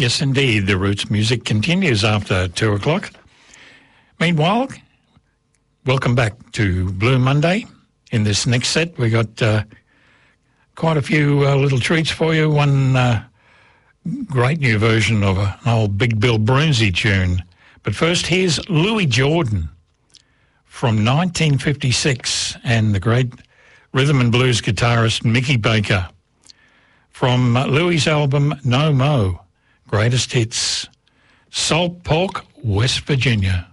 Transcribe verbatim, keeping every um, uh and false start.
Yes, indeed. The Roots music continues after two o'clock. Meanwhile, welcome back to Blue Monday. In this next set, we got uh, quite a few uh, little treats for you. One uh, great new version of an old Big Bill Broonzy tune. But first, here's Louis Jordan from nineteen fifty-six and the great rhythm and blues guitarist Mickey Baker from Louis' album No Mo, Greatest Hits, Salt Pork, West Virginia.